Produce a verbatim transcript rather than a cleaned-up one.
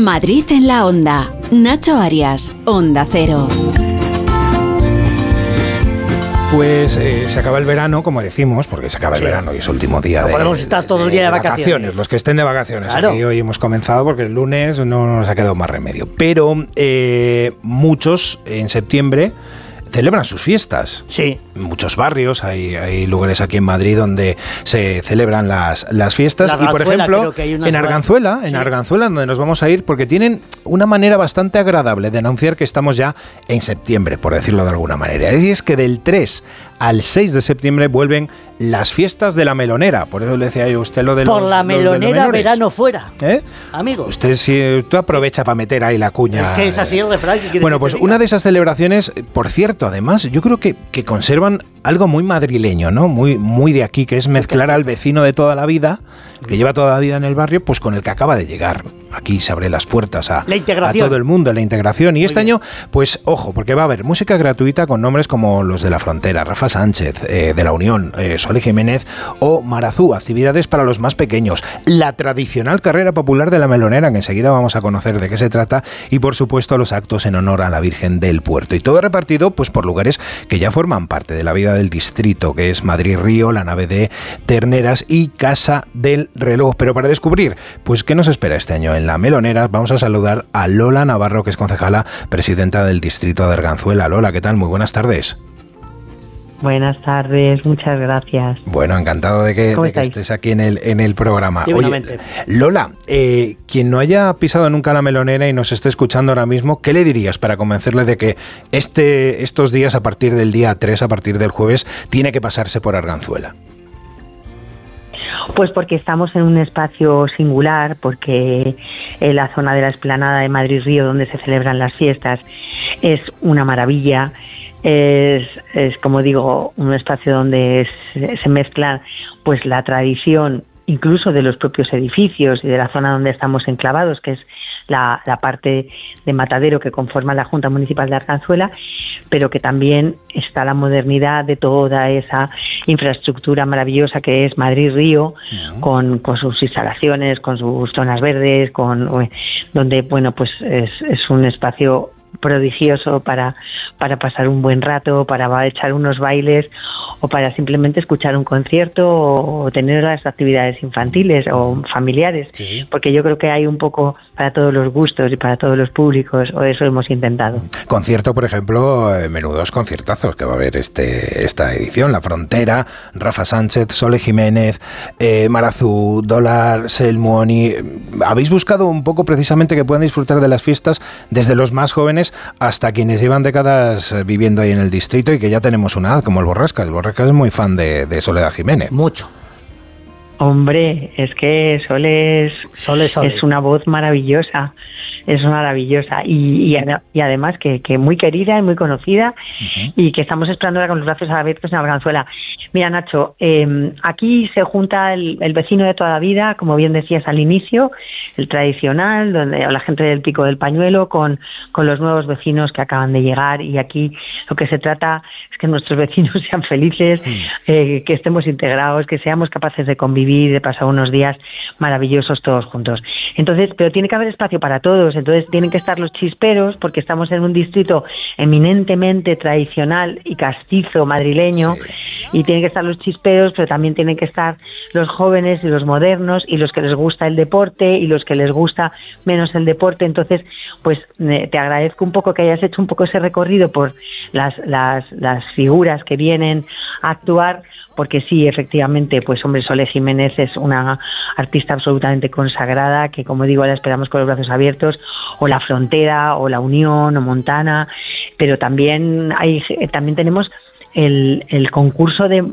Madrid en la Onda. Nacho Arias, Onda Cero. Pues eh, se acaba el verano, como decimos, porque se acaba el sí. verano y es el último día no de, podemos estar todo el día de, de vacaciones. vacaciones. Los que estén de vacaciones. Claro. Aquí hoy hemos comenzado porque el lunes no nos ha quedado más remedio. Pero eh, muchos en septiembre celebran sus fiestas. Sí. En muchos barrios, hay, hay lugares aquí en Madrid donde se celebran las, las fiestas. La y por ejemplo, en Arganzuela, sí. en Arganzuela, donde nos vamos a ir, porque tienen una manera bastante agradable de anunciar que estamos ya en septiembre, por decirlo de alguna manera. Y es que del tres al seis de septiembre vuelven las fiestas de la melonera. Por eso le decía yo a usted lo de los Por la melonera, verano fuera. ¿Eh? Amigo. Usted si tú aprovecha para meter ahí la cuña. Es que es así el refrán. Bueno, pues una de esas celebraciones, por cierto, además, yo creo que, que conservan algo muy madrileño, ¿no? Muy, muy de aquí, que es mezclar al vecino de toda la vida, que lleva toda la vida en el barrio, pues con el que acaba de llegar. Aquí se abren las puertas a, a todo el mundo, la integración. Y muy este bien. año, pues ojo, porque va a haber música gratuita con nombres como los de La Frontera, Rafa Sánchez, eh, de La Unión, eh, Sole Jiménez o Marazú, actividades para los más pequeños. La tradicional carrera popular de la melonera, que enseguida vamos a conocer de qué se trata, y por supuesto los actos en honor a la Virgen del Puerto. Y todo repartido pues por lugares que ya forman parte de la vida del distrito, que es Madrid Río, la nave de Terneras y Casa del Reloj. Pero para descubrir, pues qué nos espera este año en la melonera, vamos a saludar a Lola Navarro, que es concejala presidenta del distrito de Arganzuela. Lola, ¿qué tal? Muy buenas tardes. Buenas tardes, muchas gracias. Bueno, encantado de que, de que estés aquí en el, en el programa. Oye, Lola, eh, quien no haya pisado nunca la melonera y nos esté escuchando ahora mismo, ¿qué le dirías para convencerle de que este, estos días, a partir del día tres, a partir del jueves, tiene que pasarse por Arganzuela? Pues porque estamos en un espacio singular, porque en la zona de la explanada de Madrid Río, donde se celebran las fiestas, es una maravilla. Es, es, como digo, un espacio donde se, se mezcla pues la tradición, incluso de los propios edificios y de la zona donde estamos enclavados, que es la, la parte de Matadero que conforma la Junta Municipal de Arganzuela, pero que también está la modernidad de toda esa infraestructura maravillosa que es Madrid Río, uh-huh. con, con sus instalaciones, con sus zonas verdes, con donde bueno pues es, es un espacio prodigioso para, para pasar un buen rato, para echar unos bailes o para simplemente escuchar un concierto o tener las actividades infantiles o familiares, sí, sí. porque yo creo que hay un poco para todos los gustos y para todos los públicos, o eso hemos intentado. Concierto, por ejemplo, menudos conciertazos que va a haber este esta edición, La Frontera, Rafa Sánchez, Sole Jiménez, eh, Marazú, Dólar, Selmuoni. Habéis buscado un poco precisamente que puedan disfrutar de las fiestas desde los más jóvenes hasta quienes llevan décadas viviendo ahí en el distrito y que ya tenemos una edad, como el Borrasca. El Borrasca es muy fan de, de Soledad Jiménez. Mucho. Hombre, es que Sole es, Sole, Sole. es una voz maravillosa, es maravillosa y, y, y además que, que muy querida y muy conocida, uh-huh. y que estamos esperándola con los brazos abiertos en Arganzuela. Mira, Nacho, eh, aquí se junta el, el vecino de toda la vida, como bien decías al inicio, el tradicional, donde la gente del Pico del Pañuelo, con, con los nuevos vecinos que acaban de llegar, y aquí lo que se trata es que nuestros vecinos sean felices, sí. eh, que estemos integrados, que seamos capaces de convivir, de pasar unos días maravillosos todos juntos. Entonces, pero tiene que haber espacio para todos, entonces tienen que estar los chisperos, porque estamos en un distrito eminentemente tradicional y castizo madrileño, sí. y tienen que estar los chisperos, pero también tienen que estar los jóvenes y los modernos y los que les gusta el deporte y los que les gusta menos el deporte. Entonces, pues eh, te agradezco un poco que hayas hecho un poco ese recorrido por las, las, las figuras que vienen a actuar, porque sí, efectivamente, pues hombre, Sole Jiménez es una artista absolutamente consagrada, que como digo, la esperamos con los brazos abiertos, o La Frontera, o La Unión, o Montana, pero también hay, también tenemos el, el concurso de,